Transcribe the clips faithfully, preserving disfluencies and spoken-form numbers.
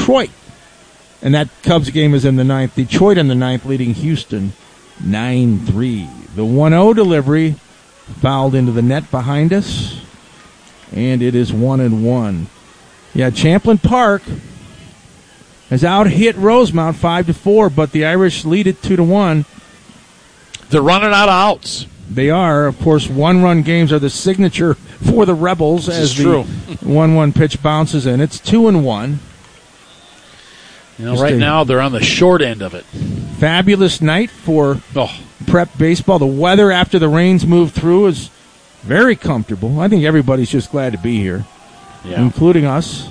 Detroit. And that Cubs game is in the ninth. Detroit in the ninth, leading Houston nine three. The one oh delivery fouled into the net behind us, and it is one and one. Yeah, Champlin Park has out-hit Rosemount five to four, but the Irish lead it two to one. They're running out of outs. They are. Of course, one-run games are the signature for the Rebels this as is the true. one one pitch bounces in. It's two and one. You know, right now they're on the short end of it. Fabulous night for oh. prep baseball. The weather after the rains moved through is very comfortable. I think everybody's just glad to be here, yeah. including us.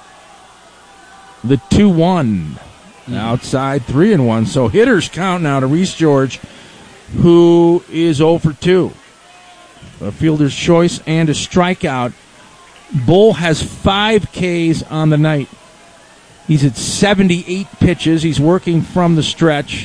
The two one mm. outside, three and one. So hitters count now to Reese George, who is oh for two. A fielder's choice and a strikeout. Bull has five Ks on the night. He's at seventy-eight pitches. He's working from the stretch.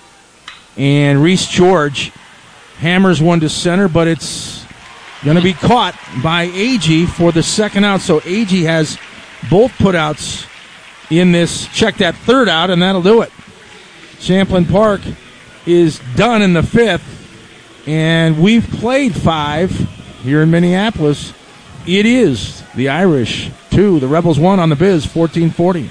And Reese George hammers one to center, but it's going to be caught by Agee for the second out. So Agee has both putouts in this. Check that third out, and that'll do it. Champlin Park is done in the fifth, and we've played five here in Minneapolis. It is the Irish two, the Rebels one on the Biz, fourteen forty.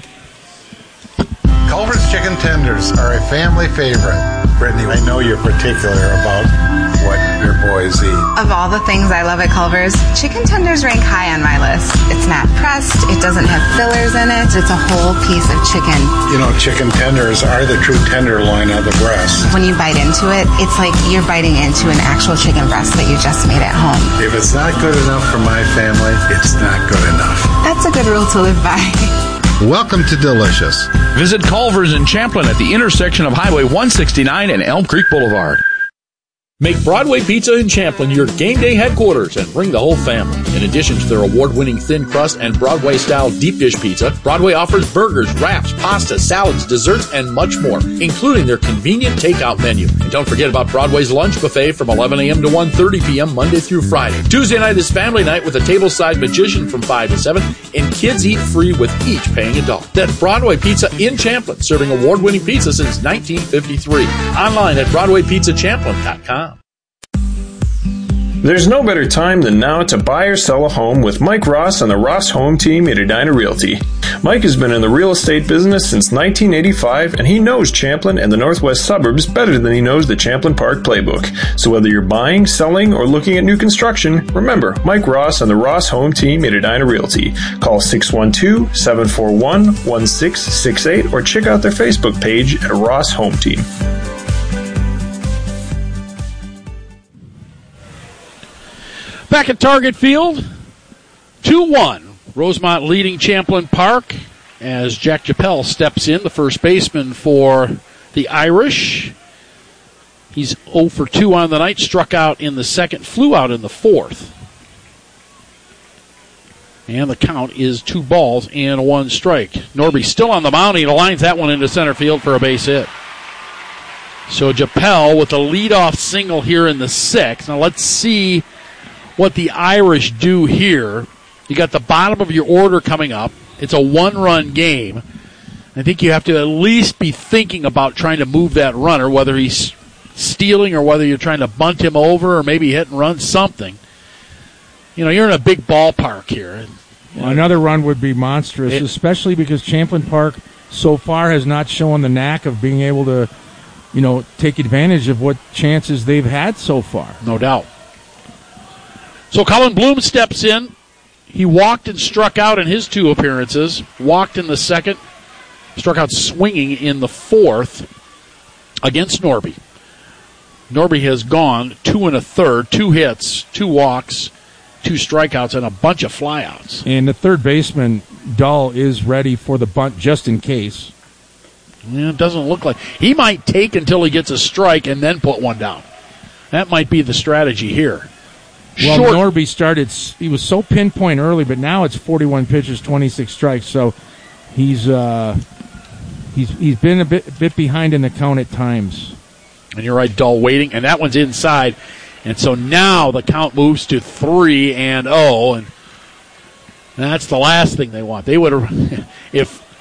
Culver's Chicken Tenders are a family favorite. Brittany, I know you're particular about what your boys eat. Of all the things I love at Culver's, chicken tenders rank high on my list. It's not pressed, it doesn't have fillers in it, it's a whole piece of chicken. You know, chicken tenders are the true tenderloin of the breast. When you bite into it, it's like you're biting into an actual chicken breast that you just made at home. If it's not good enough for my family, it's not good enough. That's a good rule to live by. Welcome to Delicious. Visit Culver's in Champlin at the intersection of Highway one sixty-nine and Elm Creek Boulevard. Make Broadway Pizza in Champlin your game day headquarters and bring the whole family. In addition to their award-winning thin crust and Broadway-style deep dish pizza, Broadway offers burgers, wraps, pasta, salads, desserts, and much more, including their convenient takeout menu. And don't forget about Broadway's lunch buffet from eleven a.m. to one thirty p.m. Monday through Friday. Tuesday night is family night with a tableside magician from five to seven, and kids eat free with each paying adult. That's Broadway Pizza in Champlin, serving award-winning pizza since nineteen fifty-three. Online at broadway pizza champlin dot com. There's no better time than now to buy or sell a home with Mike Ross and the Ross Home Team at Edina Realty. Mike has been in the real estate business since nineteen eighty-five, and he knows Champlin and the northwest suburbs better than he knows the Champlin Park playbook. So whether you're buying, selling, or looking at new construction, remember Mike Ross and the Ross Home Team at Edina Realty. Call six one two, seven four one, one six six eight or check out their Facebook page at Ross Home Team. Back at Target Field, two one. Rosemont leading Champlin Park as Jack Chappelle steps in, the first baseman for the Irish. He's oh for two on the night, struck out in the second, flew out in the fourth. And the count is two balls and one strike. Norby still on the mound. He lines that one into center field for a base hit. So Chappelle with a leadoff single here in the sixth. Now let's see what the Irish do here. You got the bottom of your order coming up. It's a one-run game. I think you have to at least be thinking about trying to move that runner, whether he's stealing or whether you're trying to bunt him over or maybe hit and run something. You know, you're in a big ballpark here. You know, another run would be monstrous, it, especially because Champlin Park so far has not shown the knack of being able to, you know, take advantage of what chances they've had so far. No doubt. So Colin Bloom steps in. He walked and struck out in his two appearances. Walked in the second. Struck out swinging in the fourth against Norby. Norby has gone two and a third, two hits, two walks, two strikeouts, and a bunch of flyouts. And the third baseman, Dahl, is ready for the bunt just in case. Yeah, it doesn't look like. He might take until he gets a strike and then put one down. That might be the strategy here. Well, Short. Norby started, he was so pinpoint early, but now it's forty-one pitches, twenty-six strikes. So he's uh, he's he's been a bit a bit behind in the count at times. And you're right, Dahl waiting, and that one's inside. And so now the count moves to three and oh, and that's the last thing they want. They would have, if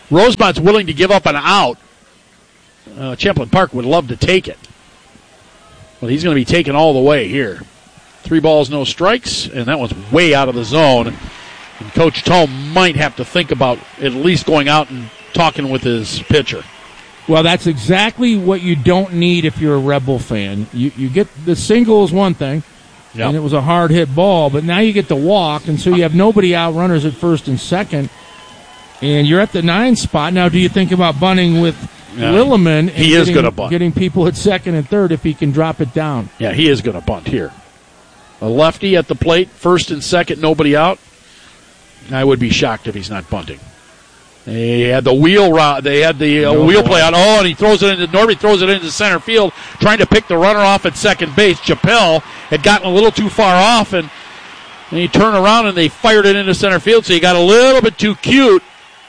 Rosemont's willing to give up an out. Uh, Champlin Park would love to take it. Well, he's going to be taken all the way here. Three balls, no strikes, and that one's way out of the zone. And Coach Tome might have to think about at least going out and talking with his pitcher. Well, that's exactly what you don't need if you're a Rebel fan. You you get the single is one thing, yep. and it was a hard hit ball, but now you get the walk, and so you have nobody out, runners at first and second, and you're at the nine spot. Now, do you think about bunting with yeah. Lilleman? And he is going to bunt. Getting people at second and third if he can drop it down. Yeah, he is going to bunt here. A lefty at the plate, first and second, nobody out. I would be shocked if he's not bunting. They had the wheel route. They had the uh, no wheel boy. play out. Oh, and he throws it into Norby. Throws it into center field, trying to pick the runner off at second base. Chappelle had gotten a little too far off, and, and he turned around and they fired it into center field. So he got a little bit too cute.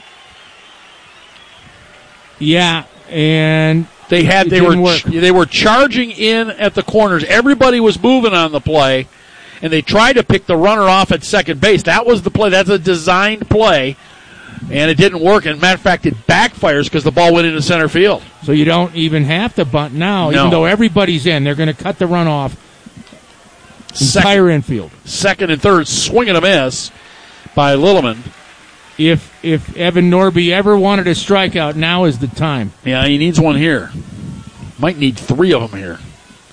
Yeah, and they had they were ch- they were charging in at the corners. Everybody was moving on the play, and they tried to pick the runner off at second base. That was the play. That's a designed play. And it didn't work. And matter of fact, it backfires because the ball went into center field. So you don't even have to bunt now, no. even though everybody's in. They're going to cut the run off entire second, infield. Second and third, swing and a miss by Lilleman. If if Evan Norby ever wanted a strikeout, now is the time. Yeah, he needs one here. Might need three of them here.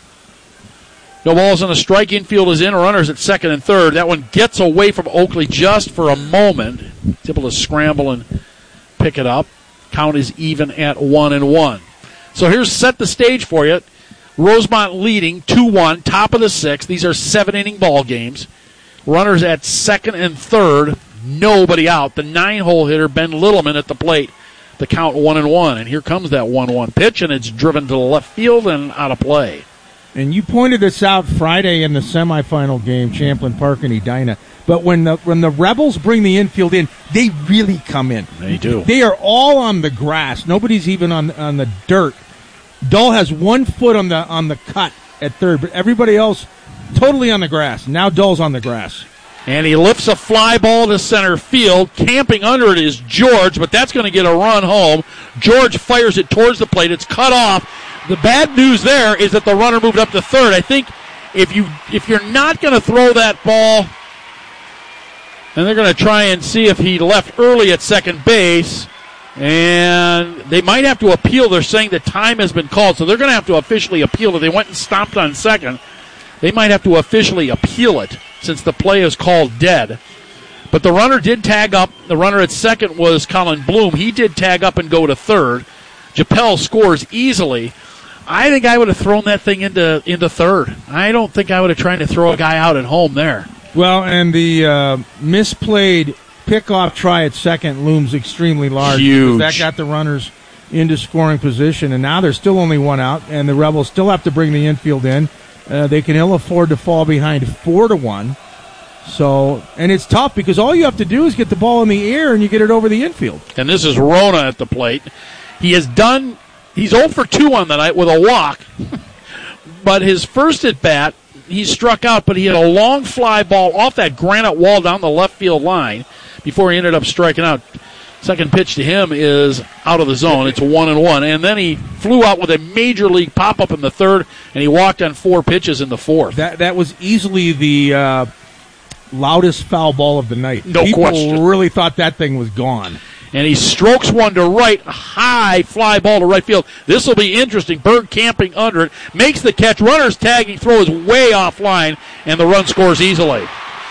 No balls on a strike. Infield is in. Runners at second and third. That one gets away from Oakley just for a moment. He's able to scramble and pick it up. Count is even at one and one. So here's set the stage for you. Rosemont leading two one, top of the sixth. These are seven-inning ball games. Runners at second and third. Nobody out. The nine-hole hitter, Ben Littleman, at the plate. The count one and one. And here comes that one one pitch, and it's driven to the left field and out of play. And you pointed this out Friday in the semifinal game, Champlin Park and Edina. But when the when the Rebels bring the infield in, they really come in. They do. They are all on the grass. Nobody's even on on the dirt. Dull has one foot on the on the cut at third, but everybody else totally on the grass. Now Dull's on the grass. And he lifts a fly ball to center field. Camping under it is George, but that's going to get a run home. George fires it towards the plate. It's cut off. The bad news there is that the runner moved up to third. I think if you if you're not going to throw that ball, then they're going to try and see if he left early at second base, and they might have to appeal. They're saying that time has been called, so they're going to have to officially appeal it. They went and stomped on second. They might have to officially appeal it since the play is called dead. But the runner did tag up. The runner at second was Colin Bloom. He did tag up and go to third. Chappelle scores easily. I think I would have thrown that thing into into third. I don't think I would have tried to throw a guy out at home there. Well, and the uh, misplayed pickoff try at second looms extremely large. Huge. That got the runners into scoring position, and now there's still only one out, and the Rebels still have to bring the infield in. Uh, they can ill afford to fall behind four to one. So, and it's tough because all you have to do is get the ball in the air and you get it over the infield. And this is Rona at the plate. He has done. He's oh for two on the night with a walk. But his first at bat, he struck out, but he had a long fly ball off that granite wall down the left field line before he ended up striking out. Second pitch to him is out of the zone. It's one and one. And then he flew out with a major league pop-up in the third, and he walked on four pitches in the fourth. That that was easily the uh, loudest foul ball of the night. No People question. really thought that thing was gone. And he strokes one to right, high fly ball to right field. This will be interesting. Berg camping under it, makes the catch. Runner's tagging throw is way offline, and the run scores easily.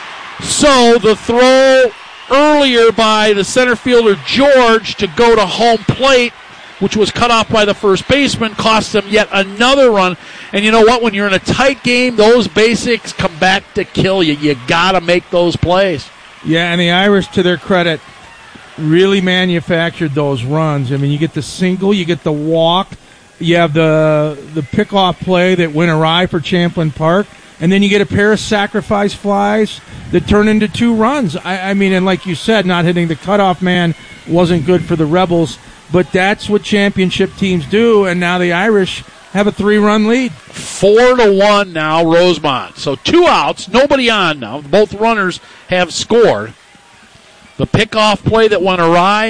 So the throw earlier by the center fielder George to go to home plate, which was cut off by the first baseman, cost them yet another run. And you know what? When you're in a tight game, those basics come back to kill you. You got to make those plays. Yeah, and the Irish, to their credit, really manufactured those runs. I mean, you get the single, you get the walk, you have the the pickoff play that went awry for Champlin Park, and then you get a pair of sacrifice flies that turn into two runs. I, I mean, and like you said, not hitting the cutoff man wasn't good for the Rebels, but that's what championship teams do, and now the Irish have a three-run lead. Four to one now, Rosemont. So two outs, nobody on now. Both runners have scored. The pickoff play that went awry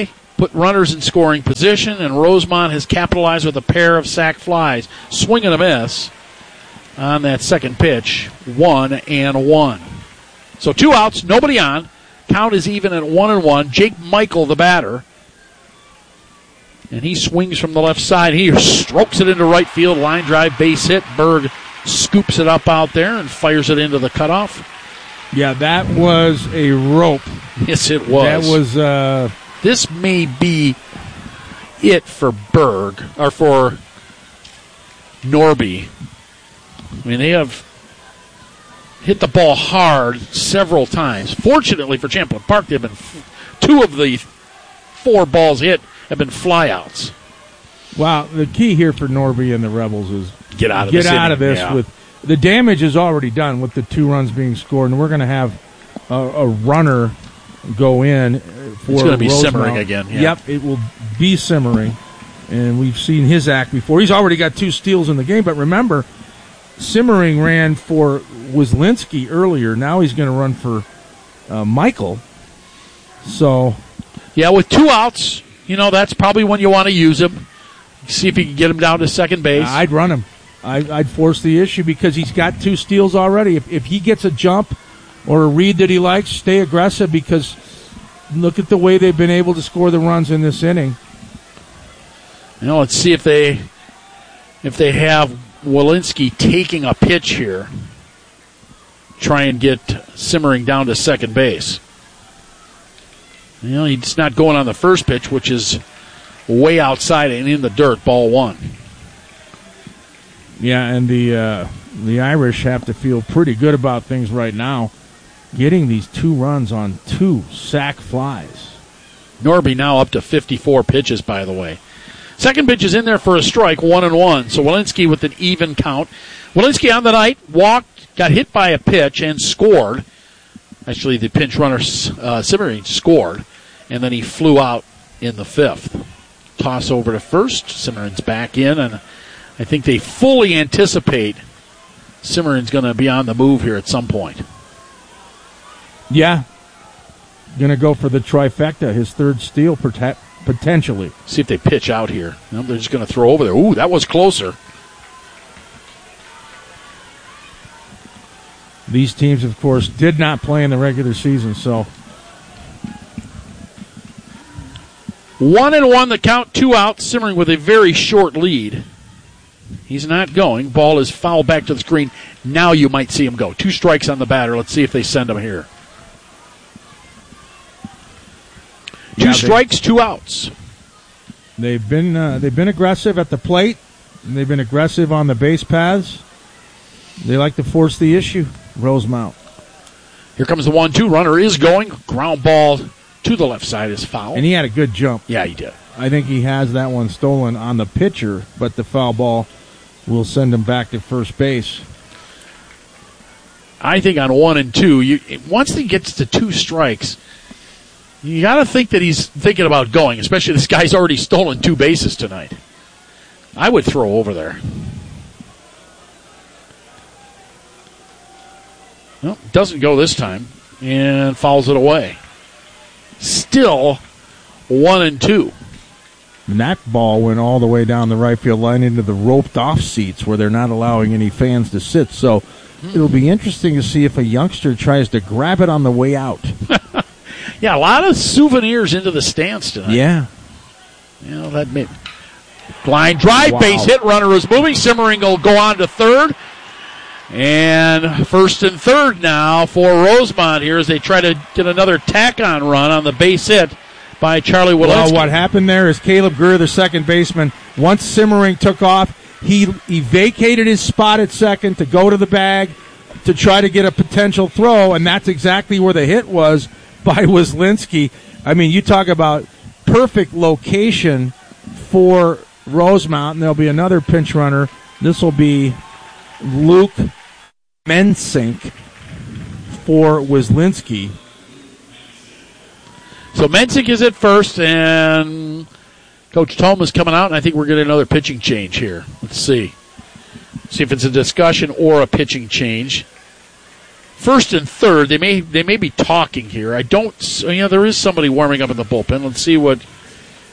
put runners in scoring position, and Rosemont has capitalized with a pair of sac flies. Swing and a miss on that second pitch, one and one. So two outs, nobody on. Count is even at one and one. Jake Michael, the batter. And he swings from the left side. He strokes it into right field. Line drive, base hit. Berg scoops it up out there and fires it into the cutoff. Yeah, that was a rope. Yes, it was. That was. Uh... This may be it for Berg, or for Norby. I mean, they have hit the ball hard several times. Fortunately for Champlin Park, they've been f- two of the four balls hit have been flyouts. Wow, the key here for Norby and the Rebels is get out of get this. out inning. of this. Yeah. With the damage is already done with the two runs being scored, and we're going to have a, a runner go in for it's going to be Rosemont. simmering again. Yeah. Yep, it will be simmering, and we've seen his act before. He's already got two steals in the game, but remember, Simmering ran for Wislinski earlier. Now he's going to run for uh, Michael. So, yeah, with two outs, you know, that's probably when you want to use him. See if you can get him down to second base. I'd run him. I, I'd force the issue because he's got two steals already. If, if he gets a jump or a read that he likes, stay aggressive because look at the way they've been able to score the runs in this inning. You know, let's see if they if they have Walensky taking a pitch here. Try and get Simmering down to second base. You know, he's not going on the first pitch, which is way outside and in the dirt, ball one. Yeah, and the uh, the Irish have to feel pretty good about things right now, getting these two runs on two sac flies. Norby now up to fifty-four pitches, by the way. Second pitch is in there for a strike, one and one. So Walensky with an even count. Walensky on the night walked, got hit by a pitch, and scored. Actually, the pinch runner uh, Simmering scored, and then he flew out in the fifth. Toss over to first. Simmering's back in, and I think they fully anticipate Simmering's going to be on the move here at some point. Yeah. Going to go for the trifecta, his third steal pot- potentially. See if they pitch out here. No, they're just going to throw over there. Ooh, that was closer. These teams, of course, did not play in the regular season, so. One and one, the count, two out. Simmering with a very short lead. He's not going. Ball is fouled back to the screen. Now you might see him go. Two strikes on the batter. Let's see if they send him here. Two Yeah, strikes, two outs. They've been uh, they've been aggressive at the plate, and they've been aggressive on the base paths. They like to force the issue. Rosemount. Here comes the one two. Runner is going. Ground ball to the left side is foul. And he had a good jump. Yeah, he did. I think he has that one stolen on the pitcher, but the foul ball will send him back to first base. I think on one and two, you once he gets to two strikes, you got to think that he's thinking about going, especially this guy's already stolen two bases tonight. I would throw over there. Well, doesn't go this time and fouls it away. Still one and two. And that ball went all the way down the right field line into the roped-off seats where they're not allowing any fans to sit. So it'll be interesting to see if a youngster tries to grab it on the way out. Yeah, a lot of souvenirs into the stands tonight. Yeah. You know, that may... Line drive, Wow. base hit, runner is moving. Simmering will go on to third. And first and third now for Rosemont here as they try to get another tack-on run on the base hit by Charlie Walensky. Well, what happened there is Caleb Greer, the second baseman, once Simmering took off, he, he vacated his spot at second to go to the bag to try to get a potential throw, and that's exactly where the hit was by Wislinski. I mean, you talk about perfect location for Rosemount, and there'll be another pinch runner. This will be Luke Mensink for Wislinski. So Mensink is at first, and Coach Tome is coming out, and I think we're getting another pitching change here. Let's see. See if it's a discussion or a pitching change. First and third, they may they may be talking here. I don't, you know, there is somebody warming up in the bullpen. Let's see what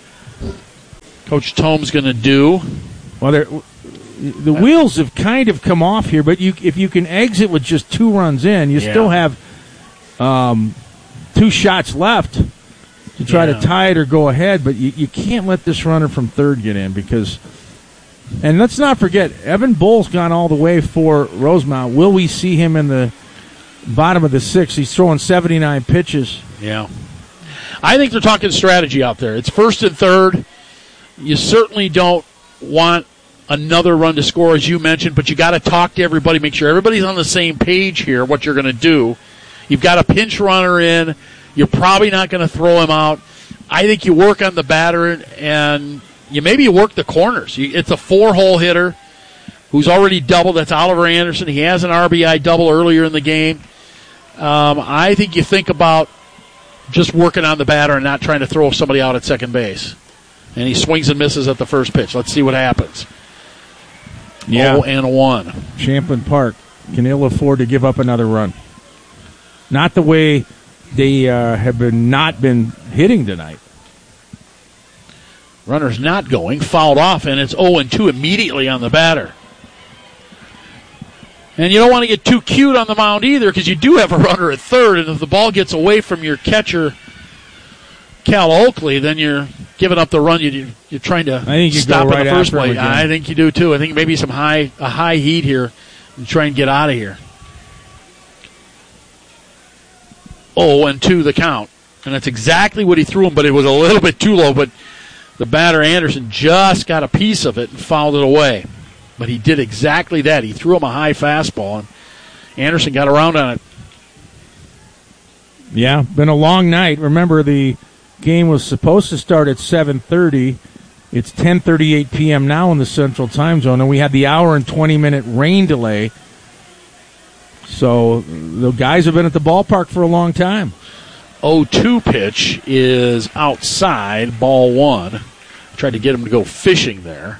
Coach Tome's going to do. Well, they're, the wheels have kind of come off here, but you, if you can exit with just two runs in, you Yeah. still have um, two shots left to try Yeah. to tie it or go ahead, but you, you can't let this runner from third get in because – and let's not forget, Evan Bull's gone all the way for Rosemount. Will we see him in the bottom of the sixth? He's throwing seventy-nine pitches. Yeah. I think they're talking strategy out there. It's first and third. You certainly don't want another run to score, as you mentioned, but you got to talk to everybody, make sure everybody's on the same page here, what you're going to do. You've got a pinch runner in. You're probably not going to throw him out. I think you work on the batter, and you maybe you work the corners. You, it's a four-hole hitter who's already doubled. That's Oliver Anderson. He has an R B I double earlier in the game. Um, I think you think about just working on the batter and not trying to throw somebody out at second base. And he swings and misses at the first pitch. Let's see what happens. Yeah. Oh and one. Champlin Park can ill afford to give up another run. Not the way they uh, have been not been hitting tonight. Runner's not going. Fouled off, and it's oh and two immediately on the batter. And you don't want to get too cute on the mound either because you do have a runner at third, and if the ball gets away from your catcher, Cal Oakley, then you're giving up the run you, you're trying to I think you stop go right in the first after him place. again. I think you do too. I think maybe some high a high heat here and try and get out of here. oh and two the count. And that's exactly what he threw him, but it was a little bit too low, but the batter Anderson just got a piece of it and fouled it away. But he did exactly that. He threw him a high fastball, and Anderson got around on it. Yeah, been a long night. Remember, the game was supposed to start at seven thirty. It's ten thirty-eight p.m. now in the Central Time Zone, and we had the hour and twenty-minute rain delay. So the guys have been at the ballpark for a long time. oh two pitch is outside, ball one. Tried to get him to go fishing there.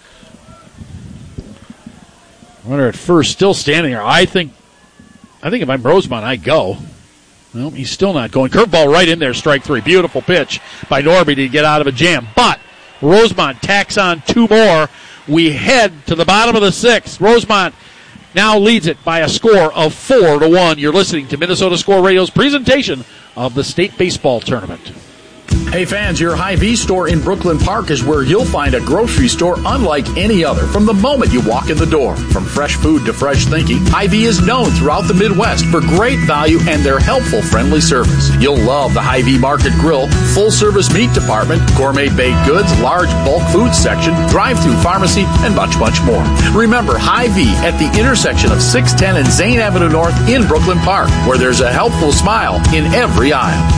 Runner at first, still standing there. I think, I think if I'm Rosemont, I go. Well, he's still not going. Curveball right in there, strike three. Beautiful pitch by Norby to get out of a jam. But Rosemont tacks on two more. We head to the bottom of the sixth. Rosemont now leads it by a score of four to one. You're listening to Minnesota Score Radio's presentation of the state baseball tournament. Hey fans, your Hy-Vee store in Brooklyn Park is where you'll find a grocery store unlike any other from the moment you walk in the door. From fresh food to fresh thinking, Hy-Vee is known throughout the Midwest for great value and their helpful, friendly service. You'll love the Hy-Vee Market Grill, full-service meat department, gourmet baked goods, large bulk food section, drive-through pharmacy, and much, much more. Remember Hy-Vee at the intersection of six ten and Zane Avenue North in Brooklyn Park, where there's a helpful smile in every aisle.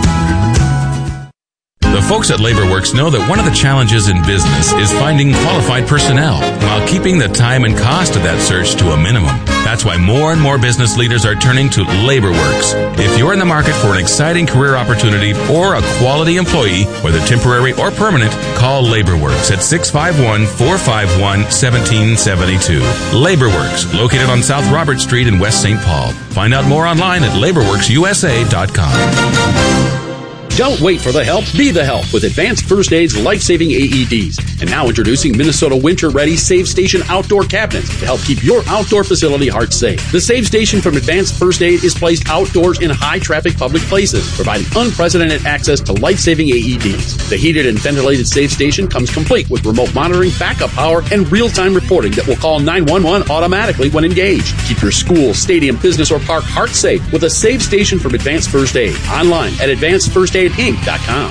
The folks at LaborWorks know that one of the challenges in business is finding qualified personnel while keeping the time and cost of that search to a minimum. That's why more and more business leaders are turning to LaborWorks. If you're in the market for an exciting career opportunity or a quality employee, whether temporary or permanent, call LaborWorks at six five one, four five one, one seven seven two. LaborWorks, located on South Robert Street in West Saint Paul. Find out more online at labor works u s a dot com. Don't wait for the help, be the help with Advanced First Aid's life-saving A E Ds. And now introducing Minnesota Winter-Ready Save Station Outdoor Cabinets to help keep your outdoor facility heart safe. The Save Station from Advanced First Aid is placed outdoors in high-traffic public places, providing unprecedented access to life-saving A E Ds. The heated and ventilated Save Station comes complete with remote monitoring, backup power, and real-time reporting that will call nine one one automatically when engaged. Keep your school, stadium, business, or park heart safe with a Save Station from Advanced First Aid. Online at advanced first aid inc dot com.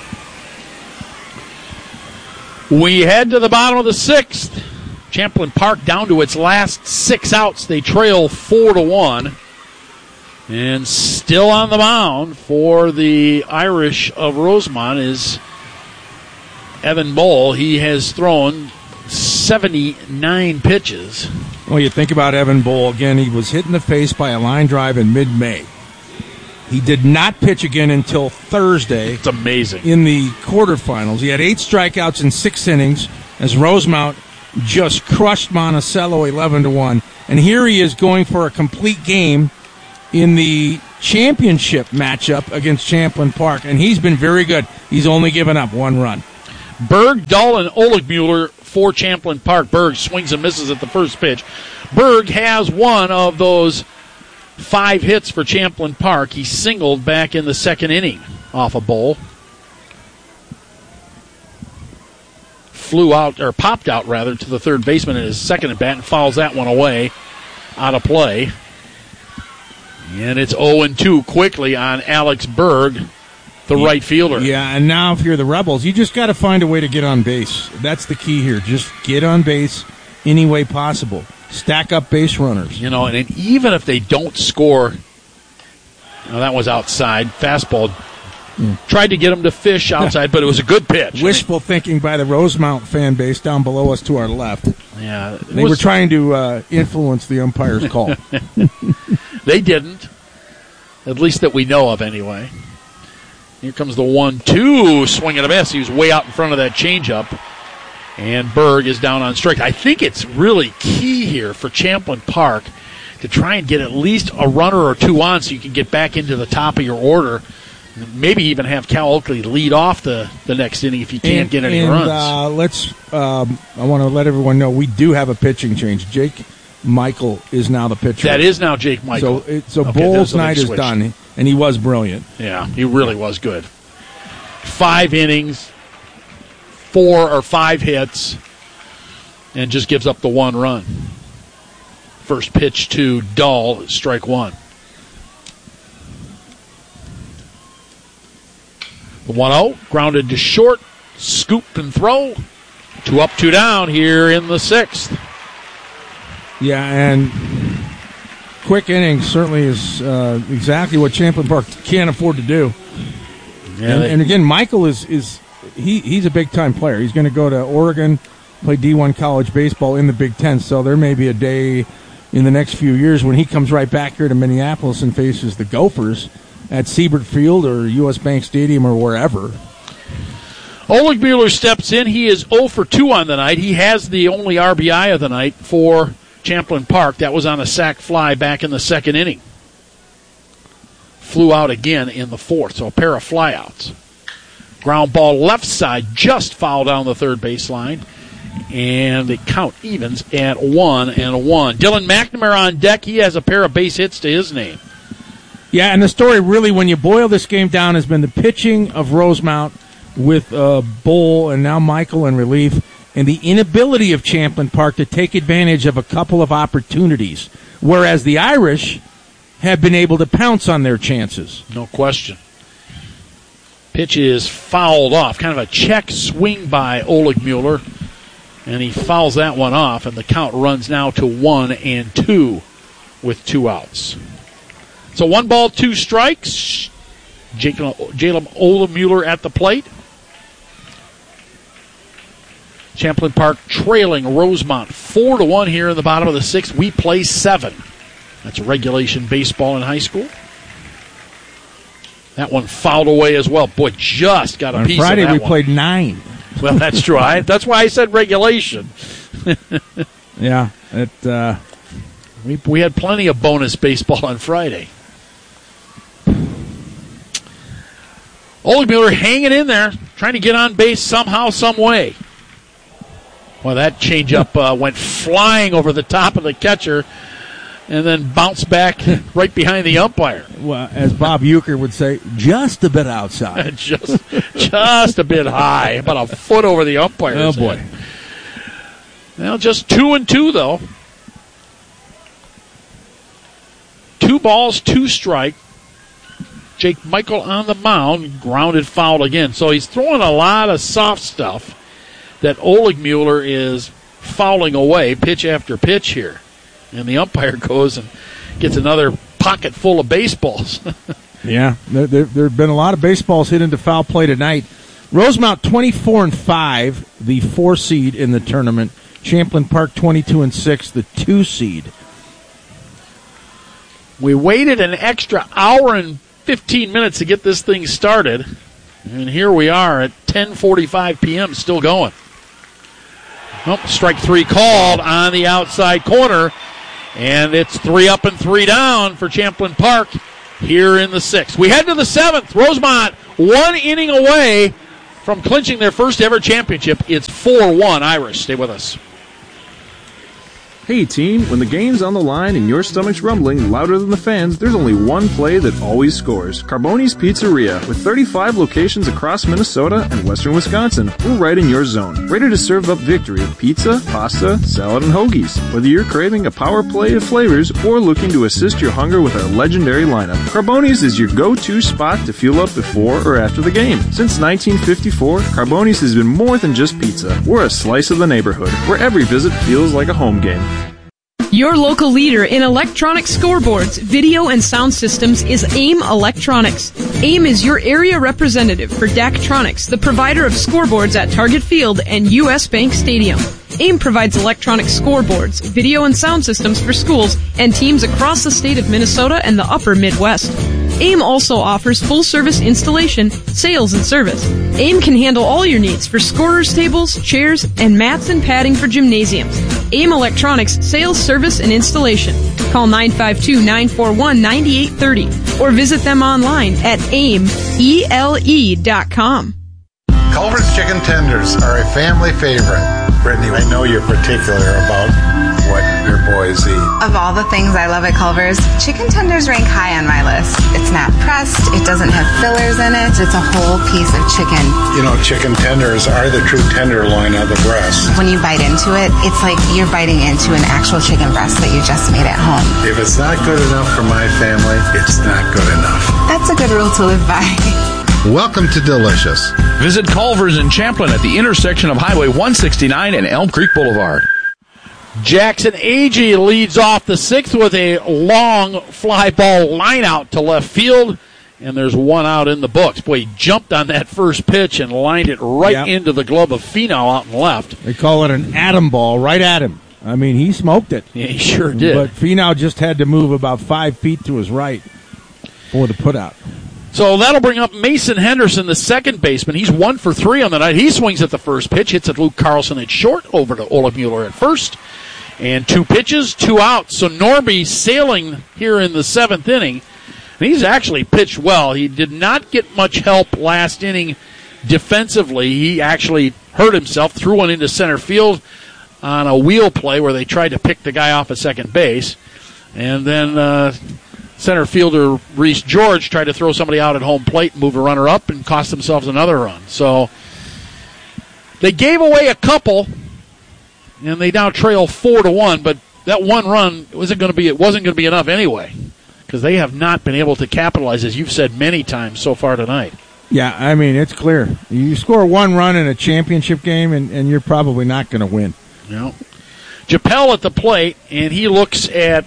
We head to the bottom of the sixth. Champlin Park down to its last six outs. They trail four to one. And still on the mound for the Irish of Rosemont is Evan Bull. He has thrown seventy-nine pitches. Well, you think about Evan Bull again. He was hit in the face by a line drive in mid-May. He did not pitch again until Thursday. It's amazing. In the quarterfinals. He had eight strikeouts in six innings as Rosemount just crushed Monticello eleven to one. And here he is going for a complete game in the championship matchup against Champlin Park. And he's been very good. He's only given up one run. Berg, Dahl, and Oligmuller for Champlin Park. Berg swings and misses at the first pitch. Berg has one of those five hits for Champlin Park. He singled back in the second inning off a Bull. Flew out, or popped out rather, to the third baseman in his second at bat and fouls that one away out of play. And it's oh and two quickly on Alex Berg, the right fielder. Yeah, and now if you're the Rebels, you just got to find a way to get on base. That's the key here. Just get on base any way possible. Stack up base runners. You know, and, and even if they don't score, well, that was outside, fastball. Mm. Tried to get him to fish outside, but it was a good pitch. Wishful I mean, thinking by the Rosemount fan base down below us to our left. Yeah, they was, were trying to uh, influence the umpire's call. They didn't, at least that we know of anyway. Here comes the one two swing and a miss. He was way out in front of that changeup. And Berg is down on strike. I think it's really key here for Champlin Park to try and get at least a runner or two on so you can get back into the top of your order. Maybe even have Cal Oakley lead off the, the next inning if you can't and, get any and, runs. Uh, let's. Um, I want to let everyone know we do have a pitching change. Jake Michael is now the pitcher. That is now Jake Michael. So, it, so okay, Bull's night is done, and he was brilliant. Yeah, he really was good. Five innings, four or five hits, and just gives up the one run. First pitch to Dahl, strike one. The one oh, grounded to short, scoop and throw. Two up, two down here in the sixth. Yeah, and quick innings certainly is uh, exactly what Champlin Park can't afford to do. Yeah, and, they, and again, Michael is is he he's a big time player. He's going to go to Oregon, play D one college baseball in the Big Ten. So there may be a day in the next few years when he comes right back here to Minneapolis and faces the Gophers at Siebert Field or U S Bank Stadium or wherever. Oligmuller steps in. He is oh for two on the night. He has the only R B I of the night for Champlin Park. That was on a sac fly back in the second inning. Flew out again in the fourth, so a pair of flyouts. Ground ball left side, just fouled down the third baseline. And the count evens at one and one. Dylan McNamara on deck. He has a pair of base hits to his name. Yeah, and the story really, when you boil this game down, has been the pitching of Rosemount with uh, Bull and now Michael in relief, and the inability of Champlin Park to take advantage of a couple of opportunities, whereas the Irish have been able to pounce on their chances. No question. Pitch is fouled off, kind of a check swing by Oligmuller, and he fouls that one off, and the count runs now to one and two with two outs. So one ball, two strikes. Jalen Oligmuller at the plate. Champlin Park trailing Rosemount four to one here in the bottom of the sixth. We play seven. That's regulation baseball in high school. That one fouled away as well. Boy, just got a On piece Friday of that we one. played nine. Well, that's true. I, that's why I said regulation. Yeah, it. Uh, we we had plenty of bonus baseball on Friday. Oligmuller hanging in there, trying to get on base somehow, some way. Well, that changeup uh, went flying over the top of the catcher and then bounced back right behind the umpire. Well, as Bob Euchre would say, just a bit outside. just, just a bit high, about a foot over the umpire's Oh, boy. head. Well, just two and two, though. Two balls, two strike. Jake Michael on the mound, grounded foul again. So he's throwing a lot of soft stuff that Oligmuller is fouling away pitch after pitch here. And the umpire goes and gets another pocket full of baseballs. Yeah, there, there, there have been a lot of baseballs hit into foul play tonight. Rosemount twenty-four and five, the four seed in the tournament. Champlin Park twenty-two and six, the two seed. We waited an extra hour and fifteen minutes to get this thing started, and here we are at ten forty-five p.m. still going. Oh, strike three called on the outside corner, and it's three up and three down for Champlin Park here in the sixth. We head to the seventh. Rosemount one inning away from clinching their first ever championship. It's four one Irish. Stay with us. Hey team, when the game's on the line and your stomach's rumbling louder than the fans, there's only one play that always scores. Carboni's Pizzeria. With thirty-five locations across Minnesota and western Wisconsin, we're right in your zone. Ready to serve up victory with pizza, pasta, salad, and hoagies. Whether you're craving a power play of flavors or looking to assist your hunger with our legendary lineup, Carboni's is your go-to spot to fuel up before or after the game. Since nineteen fifty-four, Carboni's has been more than just pizza. We're a slice of the neighborhood, where every visit feels like a home game. Your local leader in electronic scoreboards, video, and sound systems is AIM Electronics. AIM is your area representative for Daktronics, the provider of scoreboards at Target Field and U S Bank Stadium. AIM provides electronic scoreboards, video, and sound systems for schools and teams across the state of Minnesota and the upper Midwest. AIM also offers full-service installation, sales, and service. AIM can handle all your needs for scorers tables, chairs, and mats and padding for gymnasiums. AIM Electronics Sales, Service, and Installation. Call nine five two, nine four one, nine eight three zero or visit them online at aim e l e dot com. Culver's Chicken Tenders are a family favorite. Brittany, I know you're particular about what your boys eat. Of all the things I love at Culver's, chicken tenders rank high on my list. It's not pressed, it doesn't have fillers in it, it's a whole piece of chicken. You know, chicken tenders are the true tenderloin of the breast. When you bite into it, it's like you're biting into an actual chicken breast that you just made at home. If it's not good enough for my family, it's not good enough. That's a good rule to live by. Welcome to Delicious. Visit Culver's in Champlin at the intersection of Highway one sixty-nine and Elm Creek Boulevard. Jackson Agee leads off the sixth with a long fly ball line out to left field, and there's one out in the books. Boy, he jumped on that first pitch and lined it right yep. into the glove of Finau out and left. They call it an atom ball, right at him. I mean, he smoked it. Yeah, he sure did. But Finau just had to move about five feet to his right for the putout. So that'll bring up Mason Henderson, the second baseman. He's one for three on the night. He swings at the first pitch, hits at Luke Carlson at short, over to Olaf Mueller at first. And two pitches, two outs. So Norby sailing here in the seventh inning. And he's actually pitched well. He did not get much help last inning defensively. He actually hurt himself, threw one into center field on a wheel play where they tried to pick the guy off at second base. And then uh, center fielder Reese George tried to throw somebody out at home plate, move a runner up, and cost themselves another run. So they gave away a couple, and they now trail four to one. But that one run wasn't going to be. It wasn't going to be enough anyway, because they have not been able to capitalize, as you've said many times so far tonight. Yeah, I mean, it's clear. You score one run in a championship game, and, and you're probably not going to win. No. Japel at the plate, and he looks at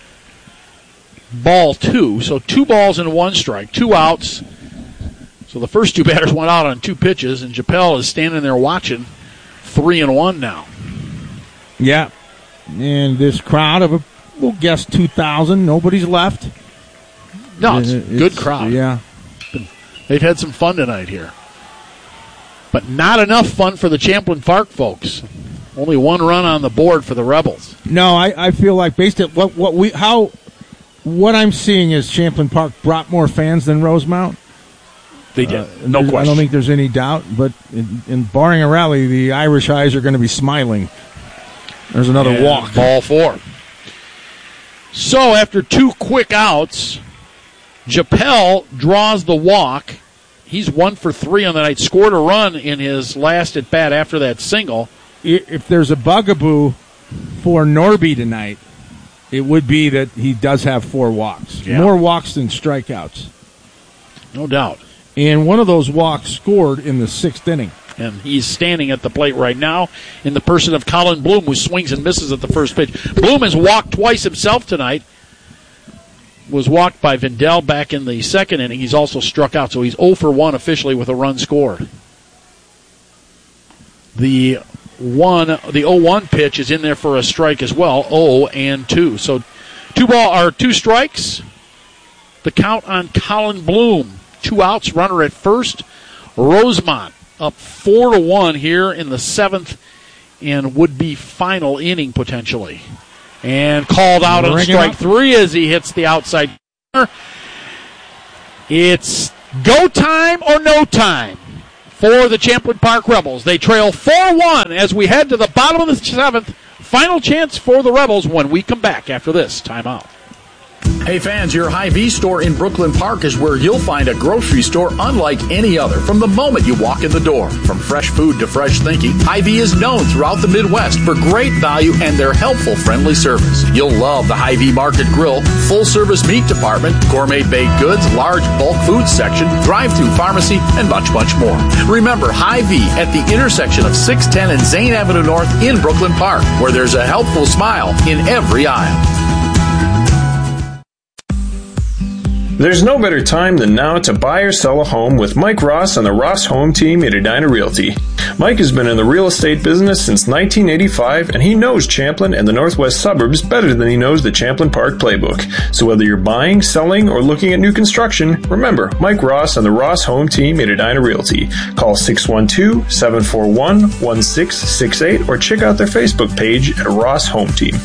ball two. So two balls and one strike, two outs. So the first two batters went out on two pitches, and Japel is standing there watching, three and one now. Yeah, and this crowd of, a, we'll guess two thousand, nobody's left. No, it's a it's, good crowd. Yeah. They've had some fun tonight here. But not enough fun for the Champlin Park folks. Only one run on the board for the Rebels. No, I, I feel like based on what what we how what I'm seeing is Champlin Park brought more fans than Rosemount. They did, uh, no question. I don't think there's any doubt. But in, in barring a rally, the Irish eyes are going to be smiling. There's another and walk. Ball four. So after two quick outs, Japel draws the walk. He's one for three on the night. Scored a run in his last at bat after that single. If there's a bugaboo for Norby tonight, it would be that he does have four walks. Yeah. More walks than strikeouts. No doubt. And one of those walks scored in the sixth inning. And he's standing at the plate right now in the person of Colin Bloom, who swings and misses at the first pitch. Bloom has walked twice himself tonight. Was walked by Vindell back in the second inning. He's also struck out, so he's oh for one officially with a run scored. The one, the oh one pitch is in there for a strike as well, oh and two. So two ball are two strikes. The count on Colin Bloom. Two outs, runner at first. Rosemont up four to one here in the seventh and would be final inning potentially. And called out on strike three as he hits the outside corner. It's go time or no time for the Champlin Park Rebels. They trail four one as we head to the bottom of the seventh. Final chance for the Rebels when we come back after this timeout. Hey fans, your Hy-Vee store in Brooklyn Park is where you'll find a grocery store unlike any other from the moment you walk in the door. From fresh food to fresh thinking, Hy-Vee is known throughout the Midwest for great value and their helpful, friendly service. You'll love the Hy-Vee Market Grill, full-service meat department, gourmet baked goods, large bulk food section, drive-through pharmacy, and much, much more. Remember Hy-Vee at the intersection of six ten and Zane Avenue North in Brooklyn Park, where there's a helpful smile in every aisle. There's no better time than now to buy or sell a home with Mike Ross and the Ross Home Team at Edina Realty. Mike has been in the real estate business since nineteen eighty-five, and he knows Champlin and the northwest suburbs better than he knows the Champlin Park playbook. So whether you're buying, selling, or looking at new construction, remember Mike Ross and the Ross Home Team at Edina Realty. Call six one two, seven four one, one six six eight or check out their Facebook page at Ross Home Team.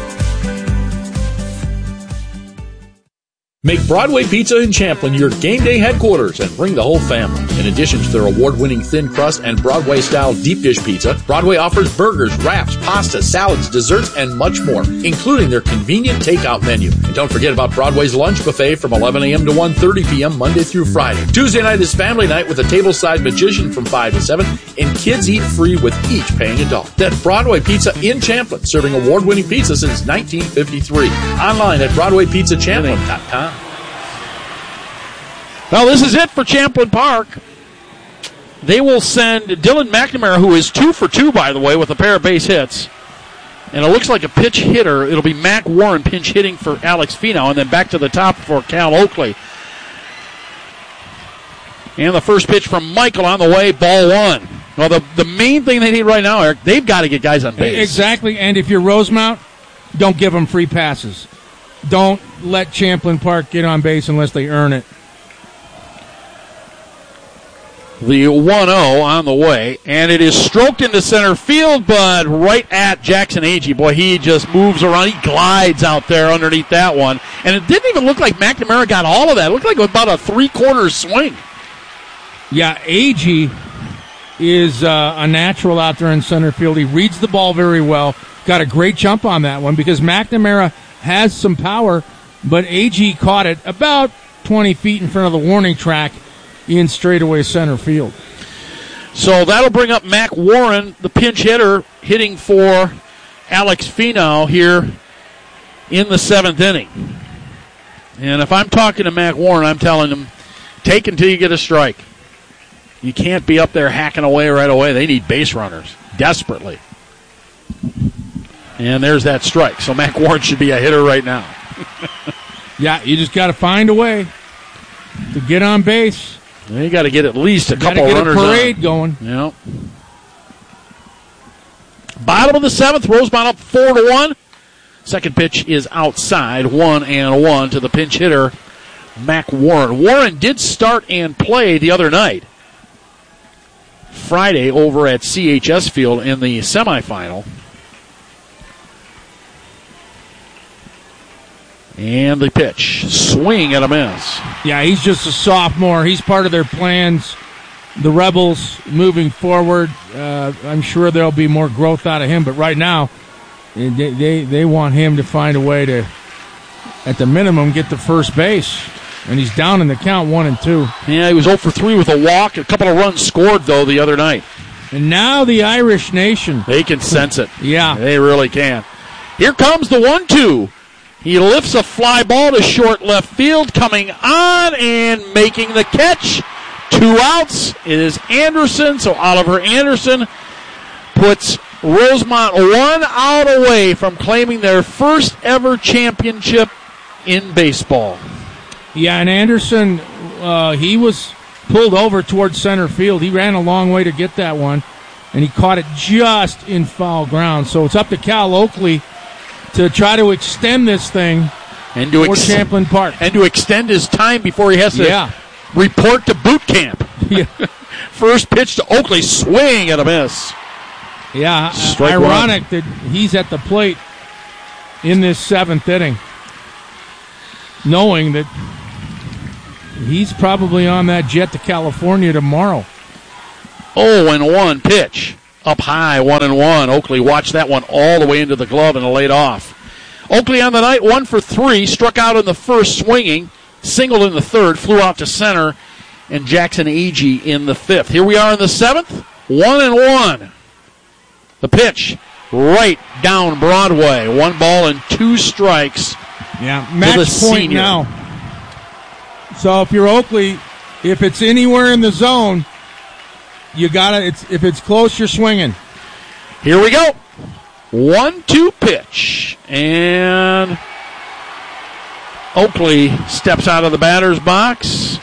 Make Broadway Pizza in Champlin your game day headquarters and bring the whole family. In addition to their award-winning thin crust and Broadway-style deep dish pizza, Broadway offers burgers, wraps, pasta, salads, desserts, and much more, including their convenient takeout menu. And don't forget about Broadway's lunch buffet from eleven a.m. to one thirty p.m. Monday through Friday. Tuesday night is family night with a tableside magician from five to seven, and kids eat free with each paying adult. That's Broadway Pizza in Champlin, serving award-winning pizza since nineteen fifty-three. Online at broadway pizza champlin dot com. Well, this is it for Champlin Park. They will send Dylan McNamara, who is two for two, by the way, with a pair of base hits. And it looks like a pinch hitter. It'll be Mac Warren pinch hitting for Alex Finau, and then back to the top for Cal Oakley. And the first pitch from Michael on the way, ball one. Well, the, the main thing they need right now, Eric, they've got to get guys on base. Exactly, and if you're Rosemount, don't give them free passes. Don't let Champlin Park get on base unless they earn it. The one oh on the way, and it is stroked into center field, but right at Jackson Agee. Boy, he just moves around. He glides out there underneath that one. And it didn't even look like McNamara got all of that. It looked like about a three-quarter swing. Yeah, Agee is uh, a natural out there in center field. He reads the ball very well. Got a great jump on that one because McNamara has some power, but Agee caught it about twenty feet in front of the warning track in straightaway center field. So that'll bring up Mac Warren, the pinch hitter, hitting for Alex Finau here in the seventh inning. And if I'm talking to Mac Warren, I'm telling him, take until you get a strike. You can't be up there hacking away right away. They need base runners desperately. And there's that strike. So Mac Warren should be a hitter right now. Yeah, you just got to find a way to get on base. You got to get at least a you couple get runners a parade on. going. Yep. Bottom of the seventh, Rosemount up four to one. Second pitch is outside, one and one to the pinch hitter, Mac Warren. Warren did start and play the other night, Friday, over at C H S Field in the semifinal. And the pitch. Swing and a miss. Yeah, he's just a sophomore. He's part of their plans. The Rebels moving forward. Uh, I'm sure there'll be more growth out of him, but right now, they, they, they want him to find a way to, at the minimum, get to first base. And he's down in the count, one and two. Yeah, he was oh for three with a walk. A couple of runs scored, though, the other night. And now the Irish Nation. They can sense it. Yeah. They really can. Here comes the one two. He lifts a fly ball to short left field, coming on and making the catch. Two outs. It is Anderson, so Oliver Anderson puts Rosemount one out away from claiming their first ever championship in baseball. Yeah, and Anderson, uh, he was pulled over towards center field. He ran a long way to get that one, and he caught it just in foul ground. So it's up to Cal Oakley to try to extend this thing and to for ex- Champlin Park. And to extend his time before he has to yeah. report to boot camp. Yeah. First pitch to Oakley, swing and a miss. Yeah, Strike ironic one. that he's at the plate in this seventh inning, knowing that he's probably on that jet to California tomorrow. oh and one pitch. Up high, one and one. Oakley watched that one all the way into the glove and laid off. Oakley on the night, one for three, struck out in the first swinging, singled in the third, flew out to center, and Jackson Agee in the fifth. Here we are in the seventh, one and one. The pitch right down Broadway. One ball and two strikes. Yeah, match point senior. now. So if you're Oakley, if it's anywhere in the zone, you gotta. It's if it's close, you're swinging. Here we go. One two pitch, and Oakley steps out of the batter's box.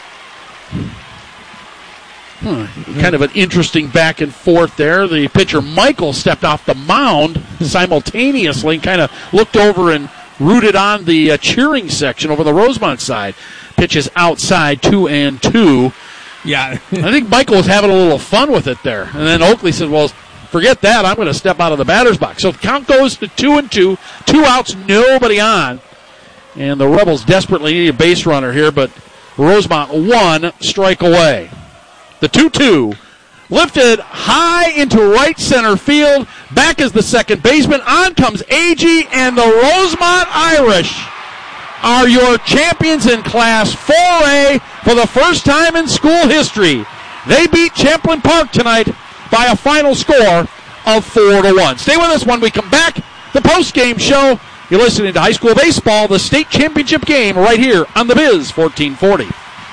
Hmm. Kind of an interesting back and forth there. The pitcher Michael stepped off the mound simultaneously, and kind of looked over and rooted on the uh, cheering section over the Rosemont side. Pitch is outside, two and two. Yeah. I think Michael was having a little fun with it there. And then Oakley said, well, forget that. I'm going to step out of the batter's box. So the count goes to two and two. Two outs, nobody on. And the Rebels desperately need a base runner here, but Rosemont one strike away. The two two lifted high into right center field. Back is the second baseman. On comes Agee, and the Rosemont Irish are your champions in Class four A for the first time in school history. They beat Champlin Park tonight by a final score of four to one. Stay with us when we come back. The post-game show. You're listening to high school baseball, the state championship game, right here on the Biz fourteen forty.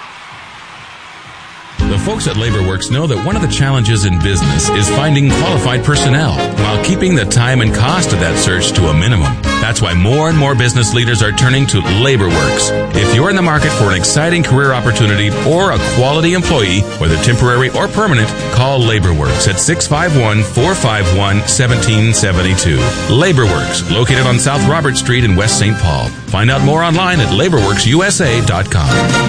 The folks at LaborWorks know that one of the challenges in business is finding qualified personnel while keeping the time and cost of that search to a minimum. That's why more and more business leaders are turning to LaborWorks. If you're in the market for an exciting career opportunity or a quality employee, whether temporary or permanent, call LaborWorks at six five one, four five one, one seven seven two. LaborWorks, located on South Robert Street in West Saint Paul. Find out more online at labor works u s a dot com.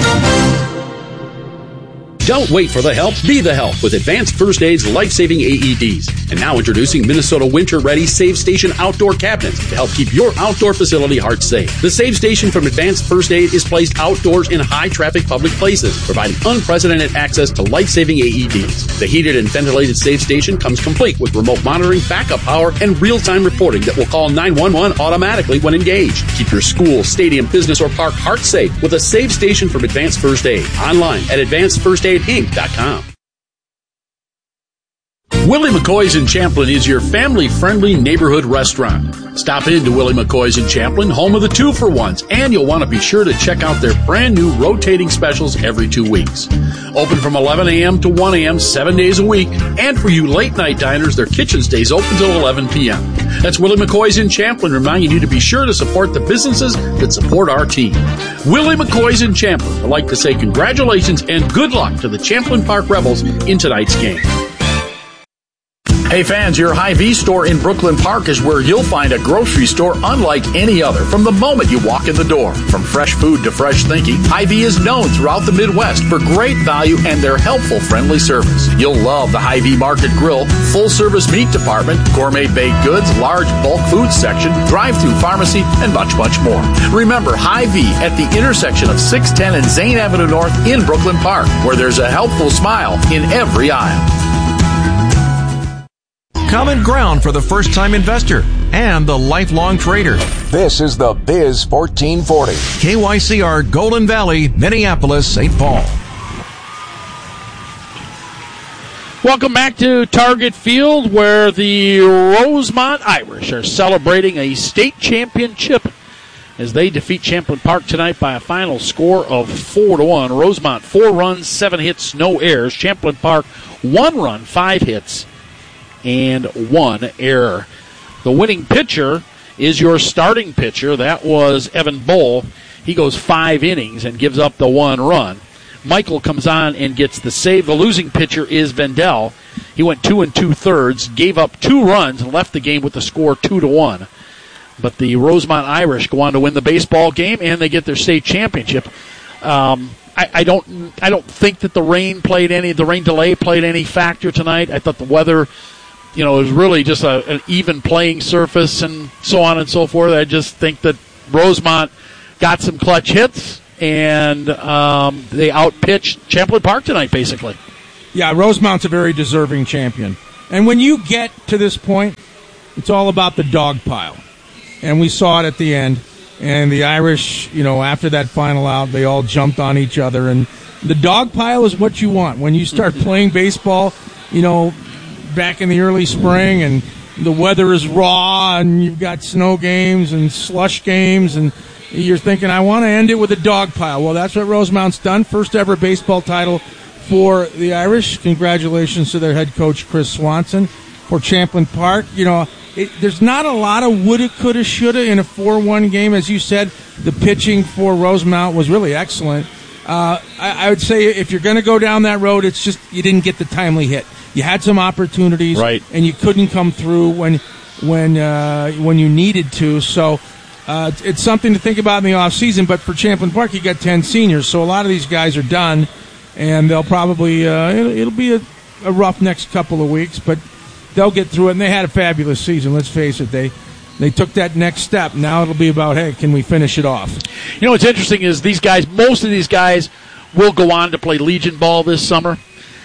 Don't wait for the help, be the help with Advanced First Aid's life-saving A E Ds. And now introducing Minnesota Winter-Ready Save Station Outdoor Cabinets to help keep your outdoor facility heart safe. The Save Station from Advanced First Aid is placed outdoors in high-traffic public places, providing unprecedented access to life-saving A E Ds. The heated and ventilated Save Station comes complete with remote monitoring, backup power, and real-time reporting that will call nine one one automatically when engaged. Keep your school, stadium, business, or park heart safe with a Save Station from Advanced First Aid. Online at advanced first aid inc dot com. Willie McCoy's in Champlin is your family-friendly neighborhood restaurant. Stop in to Willie McCoy's in Champlin, home of the two-for-ones, and you'll want to be sure to check out their brand-new rotating specials every two weeks. Open from eleven a.m. to one a.m., seven days a week, and for you late-night diners, their kitchen stays open till eleven p.m. That's Willie McCoy's in Champlin, reminding you to be sure to support the businesses that support our team. Willie McCoy's in Champlin would like to say congratulations and good luck to the Champlin Park Rebels in tonight's game. Hey fans, your Hy-Vee store in Brooklyn Park is where you'll find a grocery store unlike any other from the moment you walk in the door. From fresh food to fresh thinking, Hy-Vee is known throughout the Midwest for great value and their helpful, friendly service. You'll love the Hy-Vee Market Grill, full-service meat department, gourmet baked goods, large bulk food section, drive-thru pharmacy, and much, much more. Remember, Hy-Vee at the intersection of six ten and Zane Avenue North in Brooklyn Park, where there's a helpful smile in every aisle. Common ground for the first-time investor and the lifelong trader. This is the Biz fourteen forty. K Y C R Golden Valley, Minneapolis, Saint Paul. Welcome back to Target Field, where the Rosemont Irish are celebrating a state championship as they defeat Champlin Park tonight by a final score of four to one. Rosemont, four runs, seven hits, no errors. Champlin Park, one run, five hits, and one error. The winning pitcher is your starting pitcher. That was Evan Bull. He goes five innings and gives up the one run. Michael comes on and gets the save. The losing pitcher is Vendel. He went two and two thirds, gave up two runs, and left the game with the score two to one. But the Rosemont Irish go on to win the baseball game, and they get their state championship. Um, I, I don't, I don't think that the rain played any, the rain delay played any factor tonight. I thought the weather, you know, it was really just a, an even playing surface and so on and so forth. I just think that Rosemont got some clutch hits, and um, they outpitched Champlin Park tonight, basically. Yeah, Rosemount's a very deserving champion. And when you get to this point, it's all about the dog pile. And we saw it at the end. And the Irish, you know, after that final out, they all jumped on each other. And the dog pile is what you want. When you start playing baseball, you know, back in the early spring and the weather is raw and you've got snow games and slush games and you're thinking, I want to end it with a dog pile. Well, that's what Rosemount's done. First ever baseball title for the Irish. Congratulations to their head coach, Chris Swanson. For Champlin Park, you know, it, there's not a lot of woulda, coulda, shoulda in a four one game. As you said, the pitching for Rosemount was really excellent. Uh, I, I would say if you're going to go down that road, it's just you didn't get the timely hit. You had some opportunities, right, and you couldn't come through when when uh, when you needed to. So uh, it's something to think about in the off season. But for Champlin Park, you got ten seniors, so a lot of these guys are done, and they'll probably uh, it'll, it'll be a, a rough next couple of weeks, but they'll get through it. And they had a fabulous season. Let's face it, they. They took that next step. Now it'll be about, hey, can we finish it off? You know what's interesting is these guys, most of these guys will go on to play Legion ball this summer.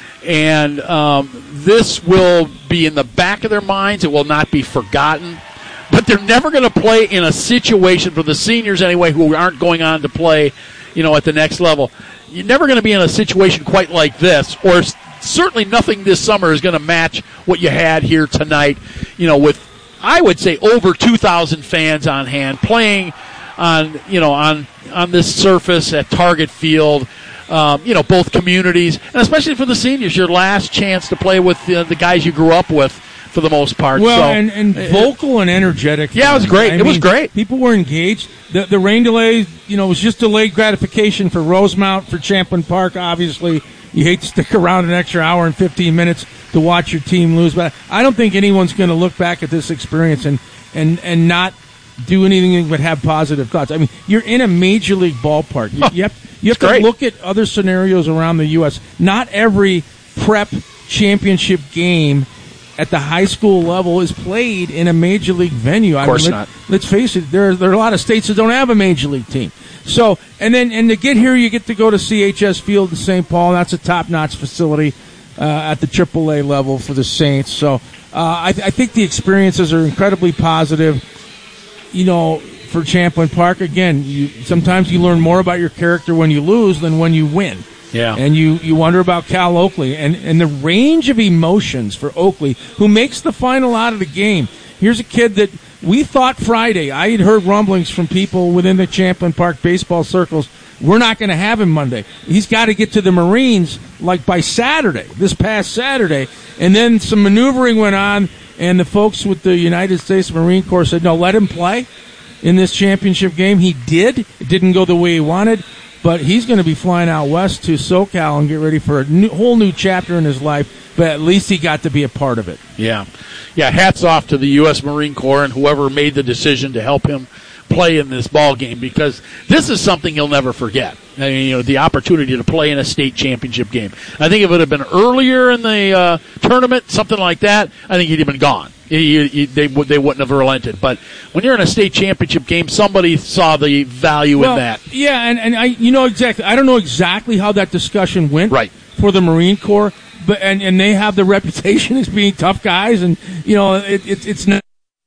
And um, this will be in the back of their minds. It will not be forgotten. But they're never going to play in a situation, for the seniors anyway, who aren't going on to play, you know, at the next level. You're never going to be in a situation quite like this, or certainly nothing this summer is going to match what you had here tonight, you know, with, I would say, over two thousand fans on hand, playing on, you know, on on this surface at Target Field. Um, you know, both communities, and especially for the seniors, your last chance to play with uh, the guys you grew up with for the most part. Well, so, and, and vocal and energetic. Yeah, it was great. I it mean, was great. People were engaged. The, the rain delay, you know, was just delayed gratification for Rosemount, for Champlin Park. Obviously, you hate to stick around an extra hour and fifteen minutes to watch your team lose, but I don't think anyone's going to look back at this experience and, and, and not do anything but have positive thoughts. I mean, you're in a major league ballpark. You, you have, you have to great. look at other scenarios around the U S. Not every prep championship game at the high school level is played in a major league venue. Of course I mean, not. Let, let's face it, there, there are a lot of states that don't have a major league team. So, and then, and to get here, you get to go to C H S Field in Saint Paul. That's a top-notch facility uh, at the triple A level for the Saints. So, uh, I, th- I think the experiences are incredibly positive. You know, for Champlin Park, again, you, sometimes you learn more about your character when you lose than when you win. Yeah. And you, you wonder about Cal Oakley and, and the range of emotions for Oakley, who makes the final out of the game. Here's a kid that we thought Friday, I had heard rumblings from people within the Champlin Park baseball circles, we're not going to have him Monday. He's got to get to the Marines like by Saturday, this past Saturday. And then some maneuvering went on, and the folks with the United States Marine Corps said, no, let him play in this championship game. He did. It didn't go the way he wanted, but he's going to be flying out west to SoCal and get ready for a new, whole new chapter in his life, but at least he got to be a part of it. Yeah. Yeah, hats off to the U S Marine Corps and whoever made the decision to help him play in this ball game, because this is something he'll never forget. I mean, you know, the opportunity to play in a state championship game. I think if it would have been earlier in the uh, tournament, something like that, I think he'd have been gone. He, he, they, they wouldn't have relented. But when you're in a state championship game, somebody saw the value well, in that. Yeah, and, and I, you know exactly. I don't know exactly how that discussion went right. for the Marine Corps, but and, and they have the reputation as being tough guys, and you know it, it, it's not.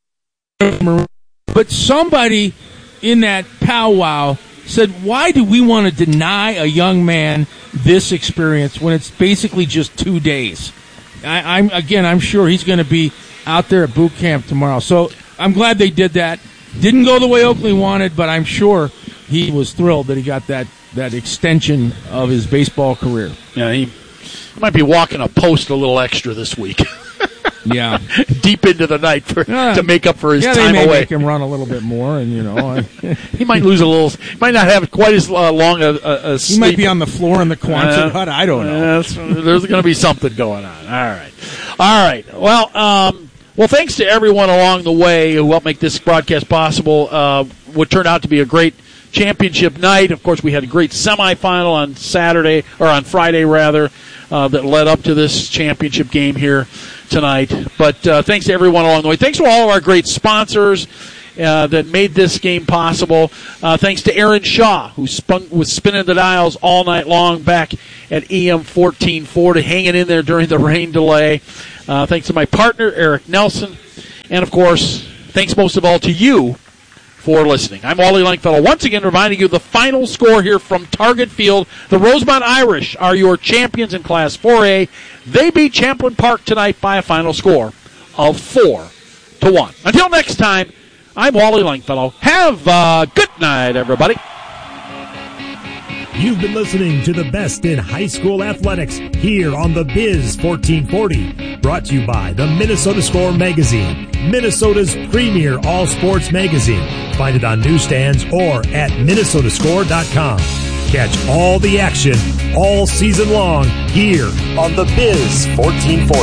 But somebody in that powwow said, why do we want to deny a young man this experience when it's basically just two days? I, I'm again, I'm sure he's going to be out there at boot camp tomorrow. So I'm glad they did that. Didn't go the way Oakley wanted, but I'm sure he was thrilled that he got that, that extension of his baseball career. Yeah, he might be walking a post a little extra this week. Yeah, deep into the night for, yeah. to make up for his yeah, time they may away. Make him run a little bit more, and you know, he might lose a little. He might not have quite as uh, long a, a, a He might be on the floor in the Quonset uh, hut. I don't know. Uh, there's going to be something going on. All right, all right. Well, um, well, thanks to everyone along the way who helped make this broadcast possible. Uh, what turned out to be a great championship night. Of course, we had a great semifinal on Saturday or on Friday rather. Uh, that led up to this championship game here tonight. But uh, thanks to everyone along the way. Thanks to all of our great sponsors uh, that made this game possible. Uh, thanks to Aaron Shaw, who spun, was spinning the dials all night long back at E M fourteen forty, hanging in there during the rain delay. Uh, thanks to my partner, Eric Nelson. And, of course, thanks most of all to you for listening. I'm Wally Langfellow, once again reminding you the final score here from Target Field. The Rosemont Irish are your champions in Class four A. They beat Champlin Park tonight by a final score of four to one. Until next time, I'm Wally Langfellow. Have a good night, everybody. You've been listening to the best in high school athletics here on the Biz fourteen forty. Brought to you by the Minnesota Score Magazine, Minnesota's premier all-sports magazine. Find it on newsstands or at minnesota score dot com. Catch all the action all season long here on the Biz fourteen forty.